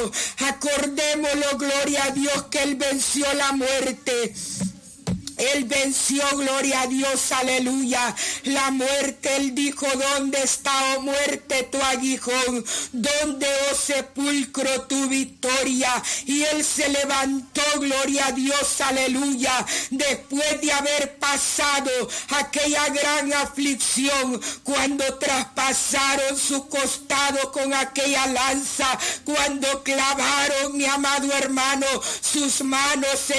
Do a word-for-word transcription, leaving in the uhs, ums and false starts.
amado. Acordémoslo, gloria a Dios, que Él venció la muerte. Él venció, gloria a Dios, aleluya, la muerte. Él dijo: ¿dónde está, oh muerte, tu aguijón? ¿Dónde, oh sepulcro, tu victoria? Y Él se levantó, gloria a Dios, aleluya, después de haber pasado aquella gran aflicción, cuando traspasaron su costado con aquella lanza, cuando clavaron, mi amado hermano, sus manos